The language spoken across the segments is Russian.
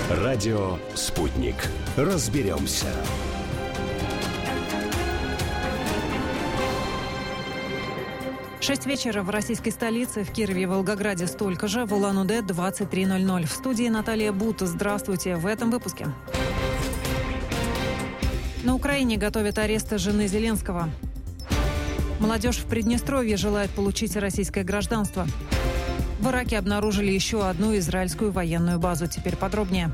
Радио «Спутник». Разберемся. Шесть вечера в российской столице, в Кирове и Волгограде столько же, в Улан-Удэ 23:00. В студии Наталья Бут. Здравствуйте. В этом выпуске. На Украине готовят арест жены Зеленского. Молодежь в Приднестровье желает получить российское гражданство. В Ираке обнаружили еще одну израильскую военную базу. Теперь подробнее.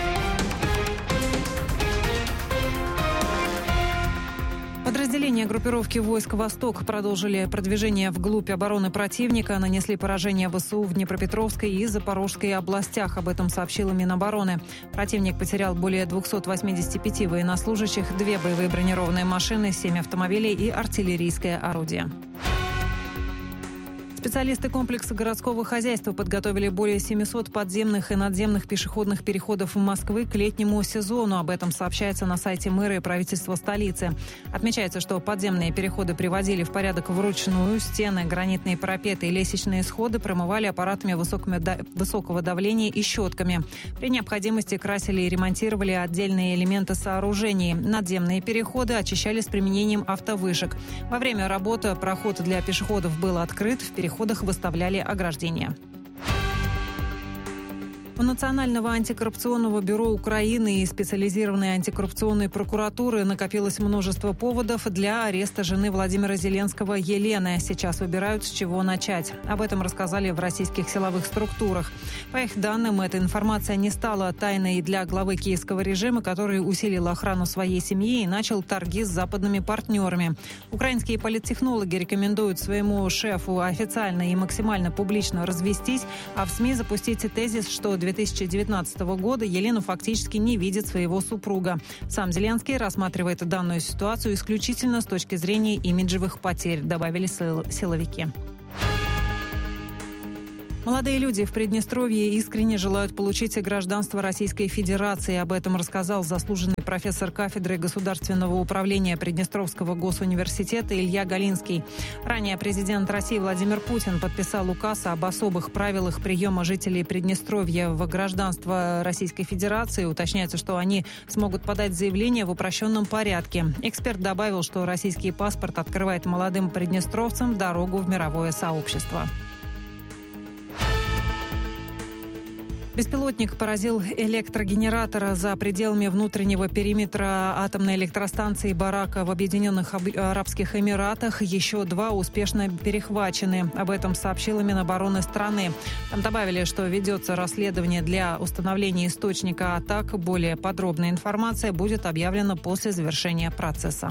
Подразделения группировки войск «Восток» продолжили продвижение вглубь обороны противника, нанесли поражение ВСУ в Днепропетровской и Запорожской областях. Об этом сообщила Минобороны. Противник потерял более 285 военнослужащих, 2 боевые бронированные машины, 7 автомобилей и артиллерийское орудие. Специалисты комплекса городского хозяйства подготовили более 700 подземных и надземных пешеходных переходов в Москве к летнему сезону. Об этом сообщается на сайте мэра и правительства столицы. Отмечается, что подземные переходы приводили в порядок вручную. Стены, гранитные парапеты и лестничные сходы промывали аппаратами высокого давления и щетками. При необходимости красили и ремонтировали отдельные элементы сооружений. Надземные переходы очищали с применением автовышек. Во время работы проход для пешеходов был открыт, в переходах выставляли ограждения. У Национального антикоррупционного бюро Украины и специализированной антикоррупционной прокуратуры накопилось множество поводов для ареста жены Владимира Зеленского Елены. Сейчас выбирают, с чего начать. Об этом рассказали в российских силовых структурах. По их данным, эта информация не стала тайной для главы киевского режима, который усилил охрану своей семьи и начал торги с западными партнерами. Украинские политтехнологи рекомендуют своему шефу официально и максимально публично развестись, а в СМИ запустить тезис, что 2019 года Елена фактически не видит своего супруга. Сам Зеленский рассматривает данную ситуацию исключительно с точки зрения имиджевых потерь, добавили силовики. Молодые люди в Приднестровье искренне желают получить гражданство Российской Федерации. Об этом рассказал заслуженный профессор кафедры государственного управления Приднестровского госуниверситета Илья Галинский. Ранее президент России Владимир Путин подписал указ об особых правилах приема жителей Приднестровья в гражданство Российской Федерации. Уточняется, что они смогут подать заявление в упрощенном порядке. Эксперт добавил, что российский паспорт открывает молодым приднестровцам дорогу в мировое сообщество. Беспилотник поразил электрогенератор за пределами внутреннего периметра атомной электростанции Барака в Объединенных Арабских Эмиратах. Еще 2 успешно перехвачены. Об этом сообщила Минобороны страны. Там добавили, что ведется расследование для установления источника атак. Более подробная информация будет объявлена после завершения процесса.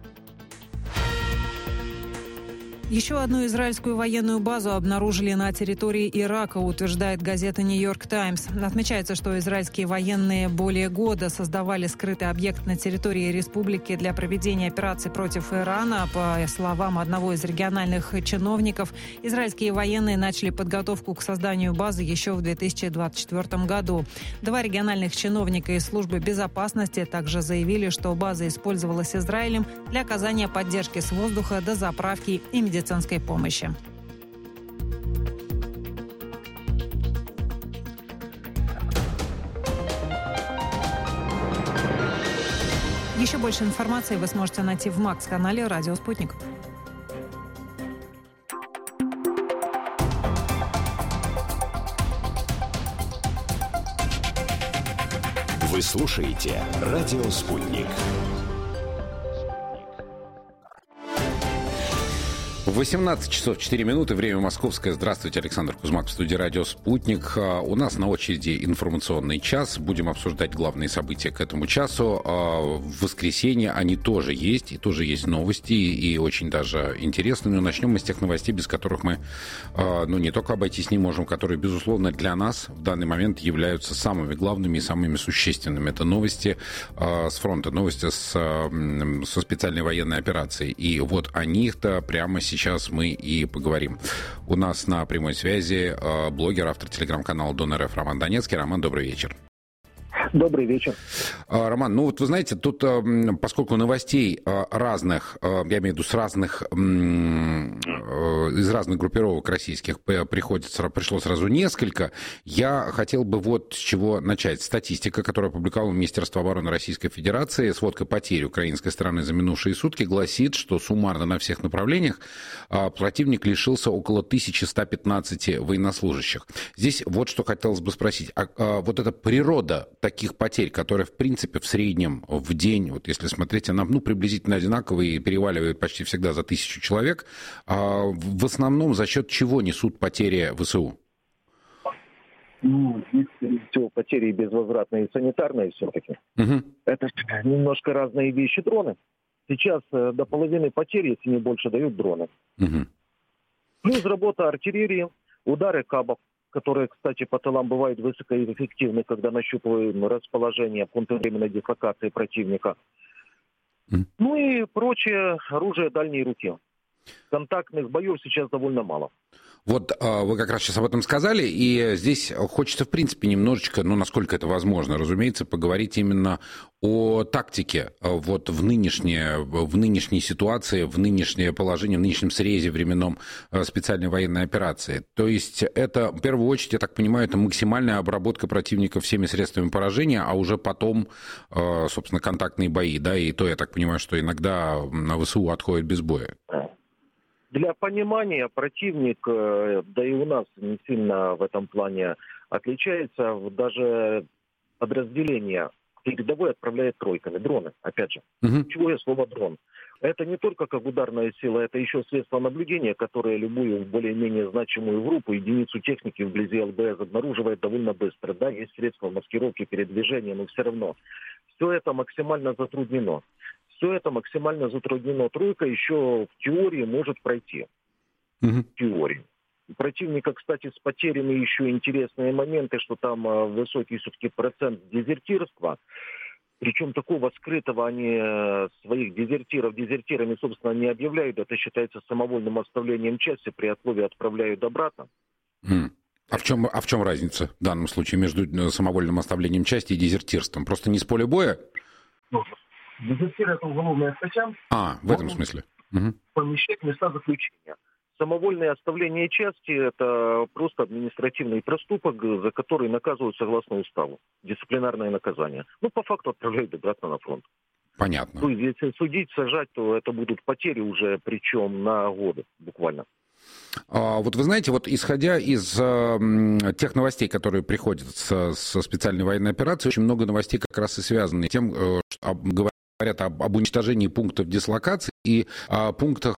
Еще одну израильскую военную базу обнаружили на территории Ирака, утверждает газета «Нью-Йорк Таймс». Отмечается, что израильские военные более года создавали скрытый объект на территории республики для проведения операций против Ирана. По словам одного из региональных чиновников, израильские военные начали подготовку к созданию базы еще в 2024 году. 2 региональных чиновника из службы безопасности также заявили, что база использовалась Израилем для оказания поддержки с воздуха, дозаправки и медицинской помощи. Еще больше информации вы сможете найти в МАКС-канале «Радио Спутник». Вы слушаете «Радио Спутник». 18 часов 4 минуты, время московское. Здравствуйте, Александр Кузьмак в студии «Радио Спутник». У нас на очереди информационный час. Будем обсуждать главные события к этому часу. В воскресенье они тоже есть, и тоже есть новости, и очень даже интересные. Но начнем мы с тех новостей, без которых мы не только обойтись не можем, которые, безусловно, для нас в данный момент являются самыми главными и самыми существенными. Это новости с фронта, новости со специальной военной операцией. И вот о них-то прямо сейчас мы и поговорим. У нас на прямой связи блогер, автор телеграм-канала Дон РФ Роман Донецкий. Роман, добрый вечер. Добрый вечер. Роман, ну вот вы знаете, тут, поскольку новостей разных, я имею в виду из разных группировок российских пришло сразу несколько, я хотел бы вот с чего начать. Статистика, которую опубликовало Министерство обороны Российской Федерации, сводка потерь украинской стороны за минувшие сутки, гласит, что суммарно на всех направлениях противник лишился около 1115 военнослужащих. Здесь вот что хотелось бы спросить. Вот эта природа таких потерь, которые, в принципе, в среднем в день, вот если смотреть, она приблизительно одинаковая и переваливает почти всегда за 1000 человек, в основном за счет чего несут потери ВСУ? Все потери безвозвратные и санитарные все-таки. Угу. Это немножко разные вещи. Дроны. Сейчас до половины потерь, если не больше, дают дроны. Угу. Плюс работа артиллерии, удары кабов, которые, кстати, по тылам бывают высокоэффективны, когда нащупываем расположение, пункты временной дислокации противника. Ну и прочее оружие дальней руки. Контактных боев сейчас довольно мало. Вот вы как раз сейчас об этом сказали, и здесь хочется, в принципе, немножечко, насколько это возможно, разумеется, поговорить именно о тактике вот в нынешней ситуации, в нынешнее положение, в нынешнем срезе временном специальной военной операции. То есть это, в первую очередь, я так понимаю, это максимальная обработка противника всеми средствами поражения, а уже потом, собственно, контактные бои, да, и то, я так понимаю, что иногда на ВСУ отходит без боя. Для понимания, противник, да и у нас не сильно в этом плане отличается. Даже подразделение передовой отправляет тройками. Дроны, опять же. Ключевое слово «дрон». Это не только как ударная сила, это еще средство наблюдения, которое любую более-менее значимую группу, единицу техники вблизи ЛБС обнаруживает довольно быстро. Да, есть средства маскировки, передвижения, но все равно. Все это максимально затруднено. Все это максимально затруднено. Тройка еще в теории может пройти. В теории. У противника, кстати, с потерями еще интересные моменты, что там высокий все-таки процент дезертирства. Причем такого скрытого они своих дезертиров дезертирами, собственно, не объявляют. Это считается самовольным оставлением части. При отлове отправляют обратно. А в чем разница в данном случае между самовольным оставлением части и дезертирством? Просто не с поля боя? Дезертир – это уголовная статья. В этом смысле. Помещать места заключения. Самовольное оставление части – это просто административный проступок, за который наказывают согласно уставу. Дисциплинарное наказание. По факту отправляют обратно на фронт. Понятно. То есть, если судить, сажать, то это будут потери уже, причем на годы буквально. Вот вы знаете, вот исходя из тех новостей, которые приходят со специальной военной операции, очень много новостей как раз и связаны с тем, что говорят об уничтожении пунктов дислокации и о пунктов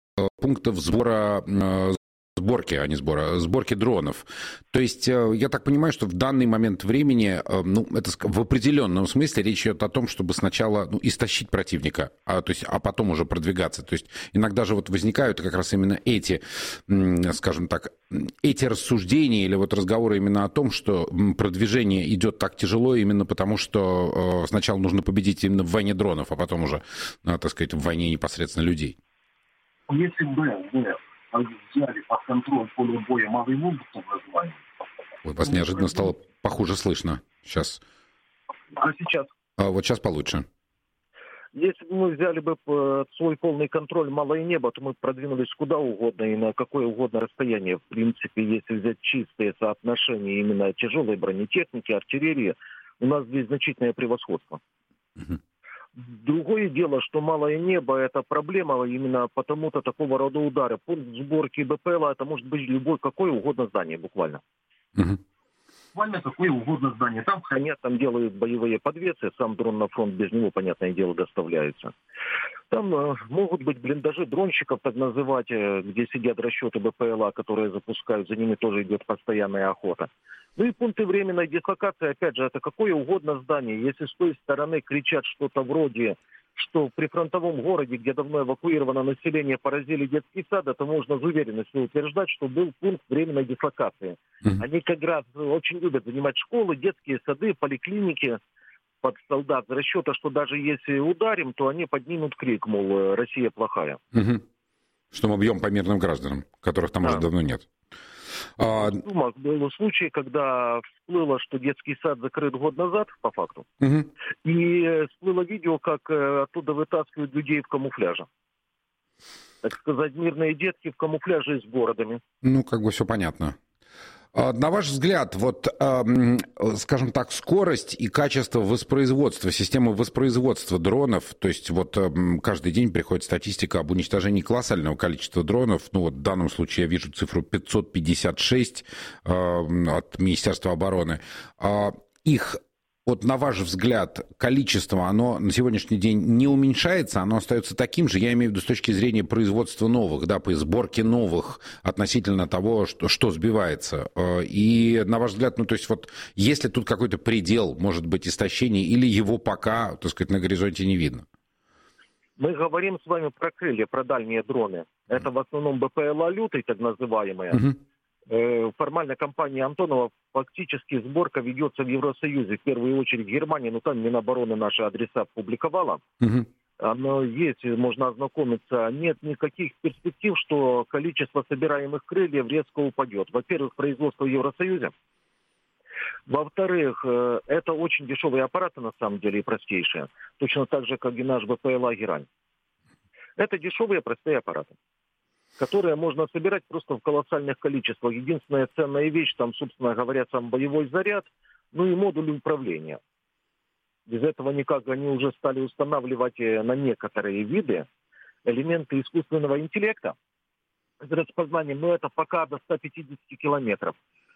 сборки дронов. То есть я так понимаю, что в данный момент времени, это в определенном смысле речь идет о том, чтобы сначала истощить противника, а потом уже продвигаться. То есть иногда же вот возникают как раз именно эти, скажем так, эти рассуждения или вот разговоры именно о том, что продвижение идет так тяжело именно потому, что сначала нужно победить именно в войне дронов, а потом уже, так сказать, в войне непосредственно людей. Если бы взяли под контроль поле боя малый Небо, то название. Вас неожиданно стало похуже слышно. Сейчас. А сейчас? Вот сейчас получше. Если бы мы взяли бы свой полный контроль малое небо, то мы продвинулись куда угодно и на какое угодно расстояние. В принципе, если взять чистые соотношения именно тяжелой бронетехники, артиллерии, у нас здесь значительное превосходство. Другое дело, что малое небо – это проблема именно потому-то такого рода удары. Пункт сборки БПЛА – это может быть любое, какое угодно здание буквально. Буквально какое угодно здание. Там хранят, там делают боевые подвесы, сам дрон на фронт без него, понятное дело, доставляется. Там могут быть блиндажи дронщиков, так называть, где сидят расчеты БПЛА, которые запускают, за ними тоже идет постоянная охота. Ну и пункты временной дислокации, опять же, это какое угодно здание. Если с той стороны кричат что-то вроде, что при фронтовом городе, где давно эвакуировано население, поразили детский сад, то можно с уверенностью утверждать, что был пункт временной дислокации. Они как раз очень любят занимать школы, детские сады, поликлиники под солдат. С расчета, что даже если ударим, то они поднимут крик, мол, Россия плохая. Что мы бьем по мирным гражданам, которых там уже давно нет. В Сумах был случай, когда всплыло, что детский сад закрыт год назад, по факту, и всплыло видео, как оттуда вытаскивают людей в камуфляже. Так сказать, мирные детки в камуфляже с бородами. Ну, как бы все понятно. На ваш взгляд, вот, скажем так, скорость и качество воспроизводства, системы воспроизводства дронов, то есть вот каждый день приходит статистика об уничтожении колоссального количества дронов, ну вот в данном случае я вижу цифру 556 от Министерства обороны, их... Вот на ваш взгляд, количество, оно на сегодняшний день не уменьшается, оно остается таким же, я имею в виду с точки зрения производства новых, да, по сборке новых относительно того, что сбивается. И на ваш взгляд, ну то есть вот есть ли тут какой-то предел, может быть, истощения, или его пока, так сказать, на горизонте не видно? Мы говорим с вами про крылья, про дальние дроны. Это в основном БПЛА «Лютый», так называемые. Формально компания Антонова фактически сборка ведется в Евросоюзе, в первую очередь в Германии, но там Минобороны наши адреса публиковала. Оно есть, можно ознакомиться. Нет никаких перспектив, что количество собираемых крыльев резко упадет. Во-первых, производство в Евросоюзе. Во-вторых, это очень дешевые аппараты на самом деле и простейшие. Точно так же, как и наш БПЛА «Герань». Это дешевые простые аппараты, которые можно собирать просто в колоссальных количествах. Единственная ценная вещь, там, собственно говоря, сам боевой заряд, ну и модуль управления. Без этого никак. Они уже стали устанавливать на некоторые виды элементы искусственного интеллекта с распознанием, но это пока до 150 километров.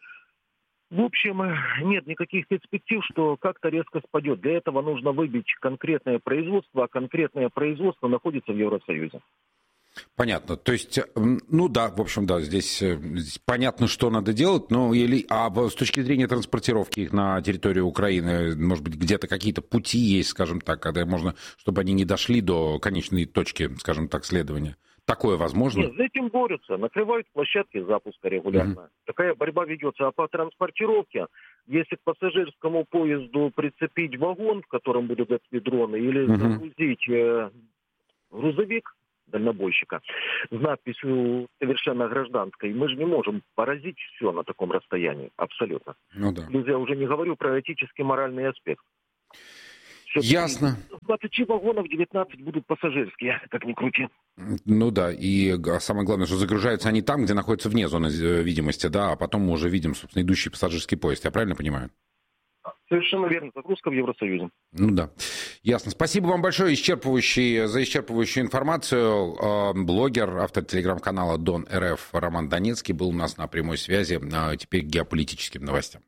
В общем, нет никаких перспектив, что как-то резко спадет. Для этого нужно выбить конкретное производство, а конкретное производство находится в Евросоюзе. Понятно. То есть, ну да, в общем, да, здесь понятно, что надо делать, но с точки зрения транспортировки их на территорию Украины, может быть, где-то какие-то пути есть, скажем так, когда можно, чтобы они не дошли до конечной точки, скажем так, следования. Такое возможно? Нет, с этим борются, накрывают площадки запуска регулярно. Такая борьба ведется. А по транспортировке, если к пассажирскому поезду прицепить вагон, в котором будут эти дроны, или загрузить грузовик дальнобойщика с надписью совершенно гражданской, мы же не можем поразить все на таком расстоянии. Абсолютно. Ну да. Я уже не говорю про этический моральный аспект. Ясно. 20 вагонов, 19 будут пассажирские, как ни крути. Ну да, и самое главное, что загружаются они там, где находятся вне зоны видимости, да, а потом мы уже видим, собственно, идущий пассажирский поезд. Я правильно понимаю? Совершенно верно. Загрузка в Евросоюзе. Ну да. Ясно. Спасибо вам большое за исчерпывающую информацию. Блогер, автор телеграм-канала Дон РФ Роман Донецкий был у нас на прямой связи. Теперь к геополитическим новостям.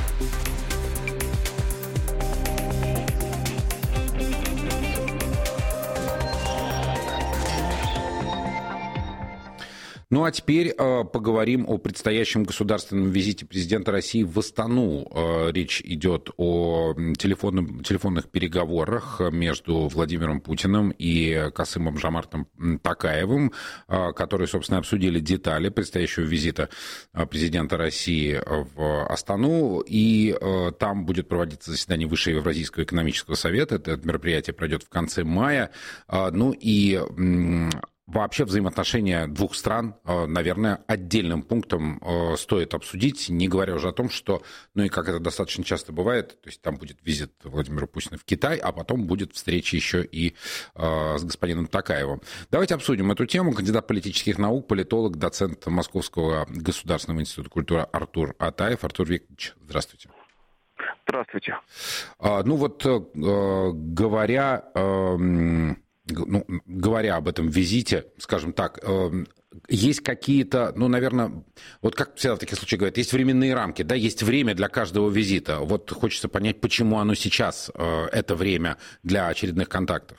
Ну а теперь поговорим о предстоящем государственном визите президента России в Астану. Речь идет о телефонных переговорах между Владимиром Путиным и Касымом Жомартом Токаевым, которые, собственно, обсудили детали предстоящего визита президента России в Астану. И там будет проводиться заседание Высшего Евразийского экономического совета. Это мероприятие пройдет в конце мая. Ну и... Вообще взаимоотношения двух стран, наверное, отдельным пунктом стоит обсудить, не говоря уже о том, что, ну и как это достаточно часто бывает, то есть там будет визит Владимира Путина в Китай, а потом будет встреча еще и с господином Токаевым. Давайте обсудим эту тему. Кандидат политических наук, политолог, доцент Московского государственного института культуры Артур Атаев. Артур Викторович, здравствуйте. Здравствуйте. Ну вот, говоря об этом визите, скажем так, есть какие-то, ну, наверное, вот как всегда в таких случаях говорят, есть временные рамки, да, есть время для каждого визита. Вот хочется понять, почему оно сейчас, это время для очередных контактов.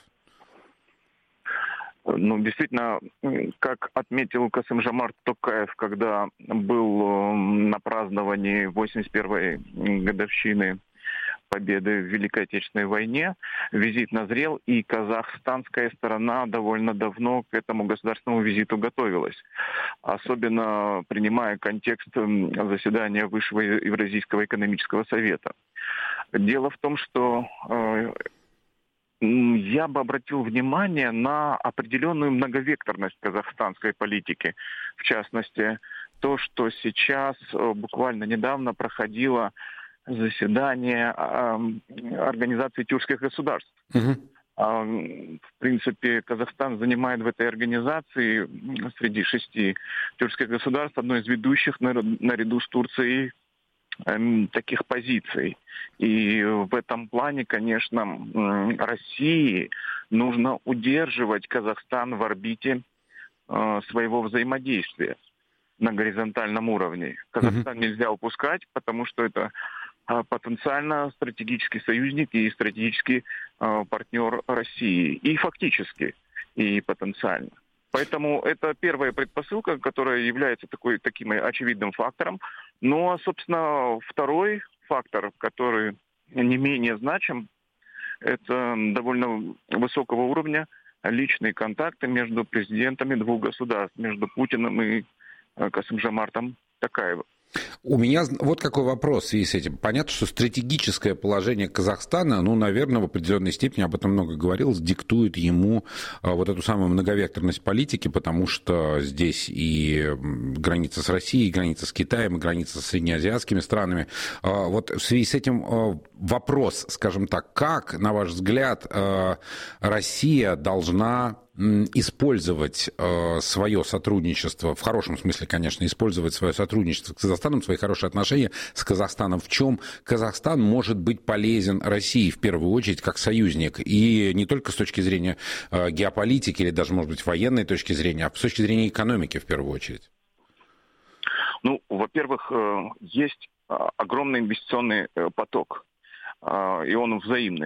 Ну, действительно, как отметил Касым-Жомарт Токаев, когда был на праздновании 81-й годовщины победы в Великой Отечественной войне, визит назрел, и казахстанская сторона довольно давно к этому государственному визиту готовилась. Особенно принимая контекст заседания Высшего Евразийского экономического совета. Дело в том, что я бы обратил внимание на определенную многовекторность казахстанской политики. В частности, то, что сейчас буквально недавно проходило заседание Организации тюркских государств. В принципе, Казахстан занимает в этой организации среди 6 тюркских государств одно из ведущих наряду с Турцией таких позиций. И в этом плане, конечно, России нужно удерживать Казахстан в орбите своего взаимодействия на горизонтальном уровне. Казахстан нельзя упускать, потому что это потенциально стратегический союзник и стратегический партнер России. И фактически, и потенциально. Поэтому это первая предпосылка, которая является таким очевидным фактором. Ну, а, собственно, второй фактор, который не менее значим, это довольно высокого уровня личные контакты между президентами двух государств, между Путиным и Касым-Жомартом Токаевым. У меня вот какой вопрос в связи с этим. Понятно, что стратегическое положение Казахстана, наверное, в определенной степени, об этом много говорилось, диктует ему вот эту самую многовекторность политики, потому что здесь и граница с Россией, и граница с Китаем, и граница с среднеазиатскими странами. Вот в связи с этим вопрос, скажем так, как, на ваш взгляд, Россия должна использовать свое сотрудничество, в хорошем смысле, конечно, использовать свое сотрудничество с Казахстаном, свои хорошие отношения с Казахстаном, в чем Казахстан может быть полезен России, в первую очередь, как союзник, и не только с точки зрения геополитики или даже, может быть, военной точки зрения, а с точки зрения экономики, в первую очередь? Во-первых, есть огромный инвестиционный поток, и он взаимный.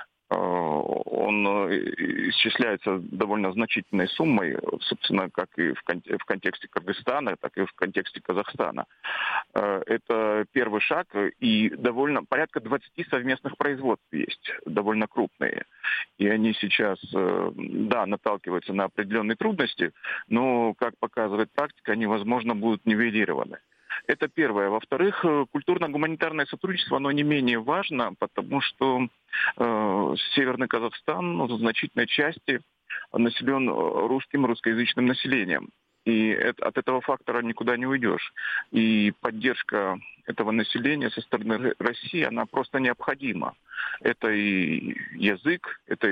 Он исчисляется довольно значительной суммой, собственно, как и в контексте Кыргызстана, так и в контексте Казахстана. Это первый шаг, и порядка 20 совместных производств есть, довольно крупные. И они сейчас, наталкиваются на определенные трудности, но, как показывает практика, они, возможно, будут нивелированы. Это первое. Во-вторых, культурно-гуманитарное сотрудничество, оно не менее важно, потому что Северный Казахстан в значительной части населен русскоязычным населением. И от этого фактора никуда не уйдешь. И поддержка этого населения со стороны России, она просто необходима. Это и язык, это и